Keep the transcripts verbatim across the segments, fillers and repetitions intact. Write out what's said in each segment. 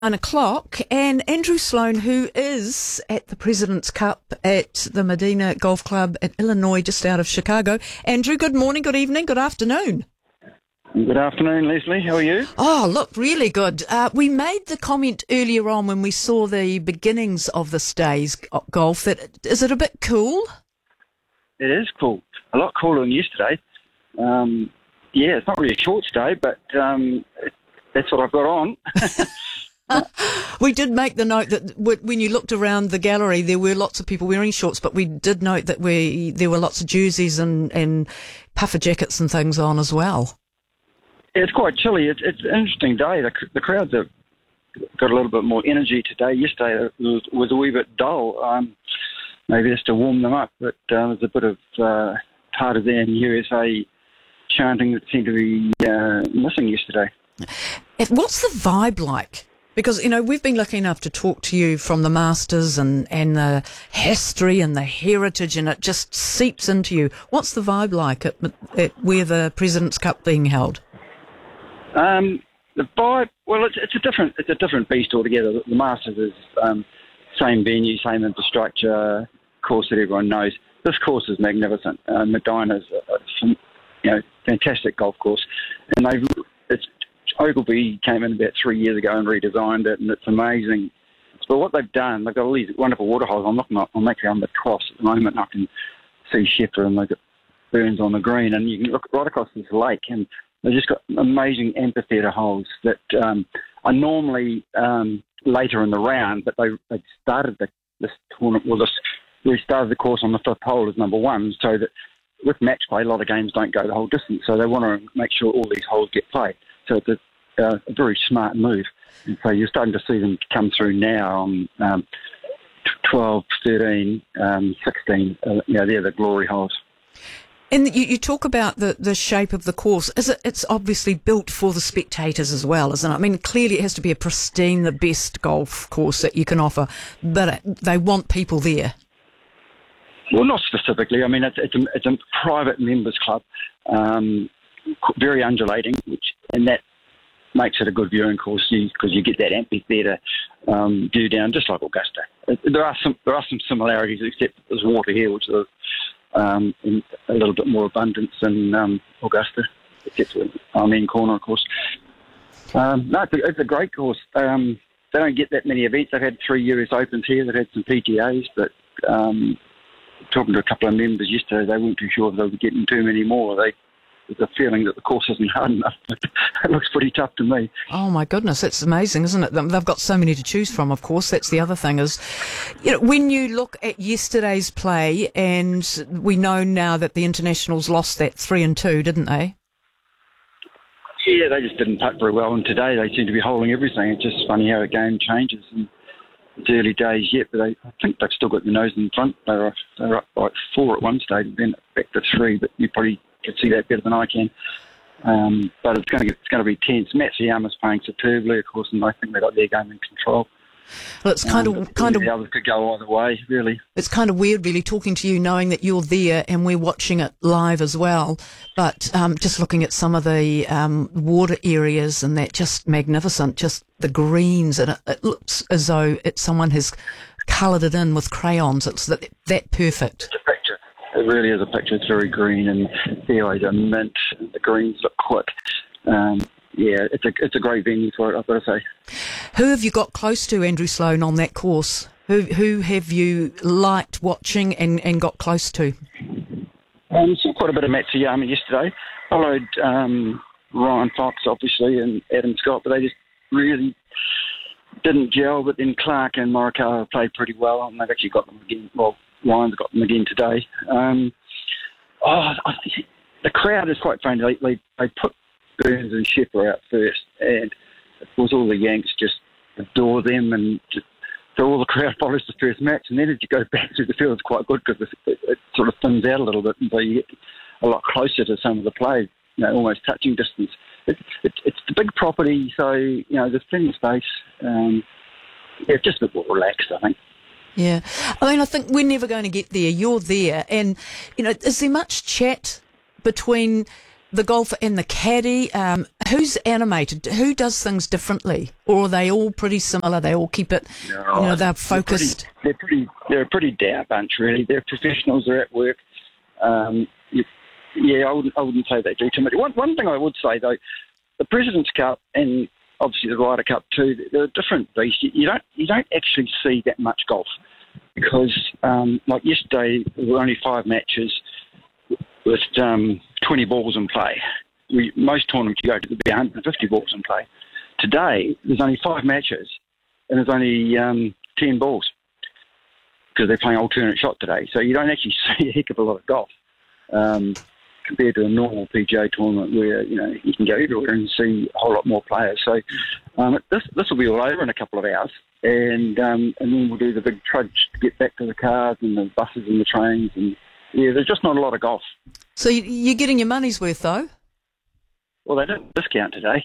Nine o'clock, and Andrew Sloan, who is at the President's Cup at the Medina Golf Club at Illinois, just out of Chicago. Andrew, good morning, good evening, good afternoon. Good afternoon, Leslie. How are you? Oh, look, really good. Uh, we made the comment earlier on when we saw the beginnings of this day's golf that, is it a bit cool? It is cool. A lot cooler than yesterday. Um, yeah, it's not really a shorts day, but um, it, that's what I've got on. We did make the note that when you looked around the gallery, there were lots of people wearing shorts, but we did note that we there were lots of jerseys and, and puffer jackets and things on as well. Yeah, it's quite chilly. It's, it's an interesting day. The, the crowds have got a little bit more energy today. Yesterday it was, was a wee bit dull. Um, maybe just to warm them up, but uh, there's a bit of uh, partisan U S A chanting that seemed to be uh, missing yesterday. What's the vibe like? Because, you know, we've been lucky enough to talk to you from the Masters and, and the history and the heritage, and it just seeps into you. What's the vibe like at, at where the President's Cup being held? Um, the vibe, well, it's, it's a different it's a different beast altogether. The Masters is um, same venue, same infrastructure, course that everyone knows. This course is magnificent. Uh, Medina's a, a you know fantastic golf course, and they've it's. Ogilvy came in about three years ago and redesigned it, and it's amazing. But what they've done, they've got all these wonderful waterholes. I'm looking at, I'm actually on the cross at the moment. I can see Shepard and they've got Burns on the green, and you can look right across this lake, and they've just got amazing amphitheatre holes that um, are normally um, later in the round, but they they started the, this tournament, well, this, we started the course on the fifth hole as number one, so that with match play, a lot of games don't go the whole distance, so they want to make sure all these holes get played. So it's a, uh, a very smart move. And so you're starting to see them come through now on um, twelve, thirteen, um, sixteen. Uh, you know, they're the glory holes. And you, you talk about the, the shape of the course. Is it, it's obviously built for the spectators as well, isn't it? I mean, clearly it has to be a pristine, the best golf course that you can offer, but it, they want people there. Well, not specifically. I mean, it's, it's, a, it's a private members club. Um, very undulating, which and that makes it a good viewing course because you get that amphitheatre um, view down, just like Augusta. There are some there are some similarities, except there's water here, which is um, in a little bit more abundance than um, Augusta, except for our main corner, of course. Um, no, it's a, it's a great course. Um, they don't get that many events. They've had three U S Opens here. They've had some P G As, but um, talking to a couple of members yesterday, they weren't too sure if they were getting too many more. They There's a feeling that the course isn't hard enough, but it looks pretty tough to me. Oh my goodness, it's amazing, isn't it? They've got so many to choose from, of course. That's the other thing is, you know, when you look at yesterday's play, and we know now that the internationals lost that three and two, didn't they? Yeah, they just didn't putt very well, and today they seem to be holding everything. It's just funny how a game changes, and it's early days yet, but they, I think they've still got the nose in front. They were, they were up by four at one stage, then back to three, but you probably can see that better than I can. Um, but it's going to it's going to be tense. Matsuyama's playing superbly, of course, and I think they got their game in control. Well, it's kind um, of kind of the others could go either way, really. It's kind of weird, really, talking to you, knowing that you're there and we're watching it live as well. But um, just looking at some of the um, water areas and that, just magnificent. Just the greens, and it, it looks as though it, someone has coloured it in with crayons. It's that that perfect. It's a picture. It really is a picture. It's very green, and the areas are mint. The greens look quick. Um, yeah, it's a it's a great venue for it, I've got to say. Who have you got close to, Andrew Sloan, on that course? Who who have you liked watching and, and got close to? Um, saw quite a bit of Matsuyama yesterday. Followed um, Ryan Fox, obviously, and Adam Scott, but they just really didn't gel. But then Clark and Morikawa played pretty well, and they've actually got them again. Well, Ryan's got them again today. Um, oh, I think the crowd is quite funny. They, they, they put Burns and Shepard out first, and of course all the Yanks just adore them, and just, so all the crowd follows the first match, and then as you go back through the field, it's quite good because it, it sort of thins out a little bit, and so you get a lot closer to some of the play, you know, almost touching distance. It, it, it's the big property, so you know there's plenty of space. Um, yeah, it's just a bit more relaxed, I think. Yeah. I mean, I think we're never going to get there. You're there. And, you know, is there much chat between the golfer and the caddy, um, who's animated? Who does things differently? Or are they all pretty similar? They all keep it, No, you know, they're focused. They're pretty, they're pretty, they're a pretty dour bunch, really. They're professionals, they're at work. Um, you, yeah, I wouldn't, I wouldn't say they do too much. One, one thing I would say, though, the President's Cup and obviously the Ryder Cup too, they're a different beast. You, you don't, you don't actually see that much golf because, um, like yesterday, there were only five matches with um, twenty balls in play. We, most tournaments you go to, there'll be one hundred fifty balls in play. Today, there's only five matches and there's only um, ten balls because they're playing alternate shot today. So you don't actually see a heck of a lot of golf um, compared to a normal P G A tournament where, you know, you can go everywhere and see a whole lot more players. So um, this this will be all over in a couple of hours, and um, and then we'll do the big trudge to get back to the cars and the buses and the trains, and yeah, there's just not a lot of golf. So you- you're getting your money's worth, though? Well, they don't discount today.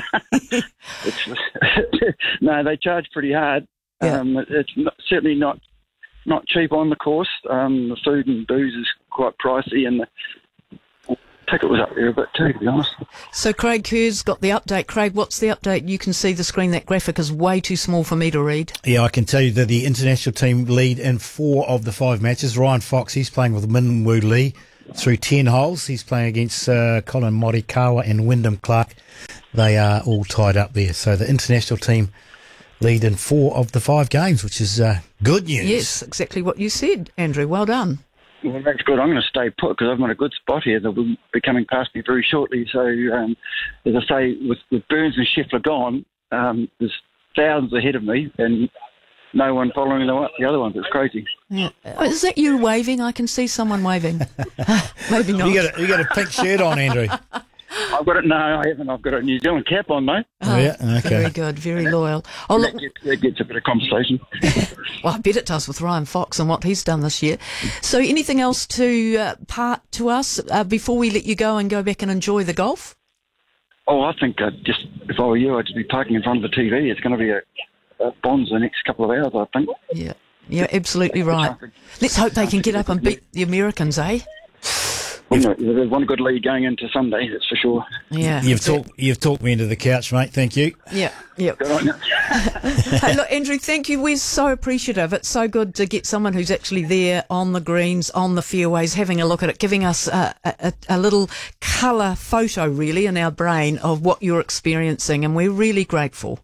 it's, no, they charge pretty hard. Yeah. Um, it's not, certainly not not cheap on the course. Um, the food and booze is quite pricey, and the ticket was up there a bit too, to be honest. So Craig Kerr's got the update. Craig, what's the update? You can see the screen. That graphic is way too small for me to read. Yeah, I can tell you that the international team lead in four of the five matches. Ryan Fox, he's playing with Min Woo Lee through ten holes. He's playing against uh, Colin Morikawa and Wyndham Clark. They are all tied up there. So the international team lead in four of the five games, which is uh, good news. Yes, exactly what you said, Andrew. Well done. Well, that's good. I'm going to stay put because I've got a good spot here that will be coming past me very shortly. So, um, as I say, with, with Burns and Scheffler gone, um, there's thousands ahead of me and no one following the, the other ones. It's crazy. Yeah. Oh, is that you waving? I can see someone waving. Maybe not. You got a, you got a pink shirt on, Andrew. I've got it. No, I haven't. I've got a New Zealand cap on, though. Oh, yeah, okay. Very good, very loyal. Oh, look, That gets, that gets a bit of conversation. well, I bet it does with Ryan Fox and what he's done this year. So anything else to uh, part to us uh, before we let you go and go back and enjoy the golf? Oh, I think I'd just, if I were you, I'd just be parking in front of the T V. It's going to be a, a Bonds the next couple of hours, I think. Yeah, you're absolutely right. Let's hope they can get up and beat the Americans, eh? Well, there's one good lead going into Sunday, that's for sure. Yeah. You've talked you've talked me into the couch, mate. Thank you. Yeah, yeah. Good on you. Hey, look, Andrew, thank you. We're so appreciative. It's so good to get someone who's actually there on the greens, on the fairways, having a look at it, giving us a, a, a little colour photo, really, in our brain of what you're experiencing, and we're really grateful.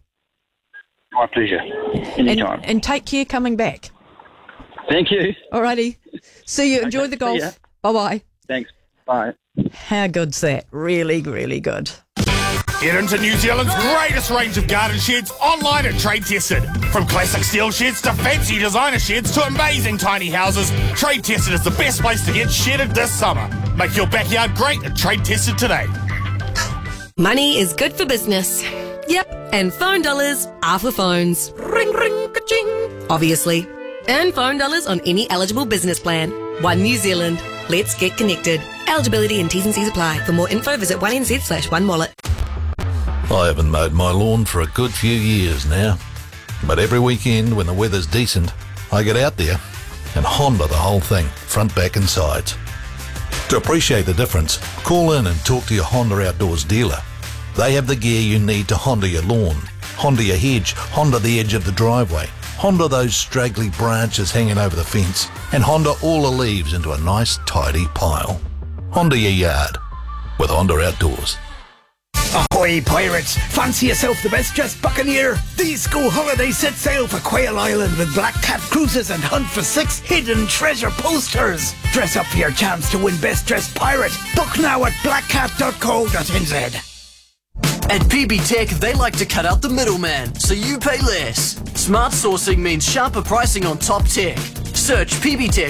My pleasure. And, Anytime. and take care coming back. Thank you. Alrighty. See you. Enjoy Okay, the golf. see ya. Bye-bye. Thanks. Bye. How good's that? Really, really good. Get into New Zealand's greatest range of garden sheds online at Trade Tested. From classic steel sheds to fancy designer sheds to amazing tiny houses, Trade Tested is the best place to get shedded this summer. Make your backyard great at Trade Tested today. Money is good for business. Yep, and phone dollars are for phones. Ring, ring, ka-ching. Obviously. Earn phone dollars on any eligible business plan. One New Zealand. Let's get connected. Eligibility and T's and C's apply. For more info, visit one N Z slash one wallet. I haven't mowed my lawn for a good few years now. But every weekend when the weather's decent, I get out there and Honda the whole thing, front, back and sides. To appreciate the difference, call in and talk to your Honda Outdoors dealer. They have the gear you need to Honda your lawn, Honda your hedge, Honda the edge of the driveway, Honda those straggly branches hanging over the fence, and Honda all the leaves into a nice tidy pile. Honda your yard with Honda Outdoors. Ahoy, pirates! Fancy yourself the best dressed buccaneer? These school holidays set sail for Quail Island with Black Cat cruises and hunt for six hidden treasure posters. Dress up for your chance to win best dressed pirate. Book now at black cat dot co dot n z. At P B Tech, they like to cut out the middleman, so you pay less. Smart sourcing means sharper pricing on top tech. Search P B Tech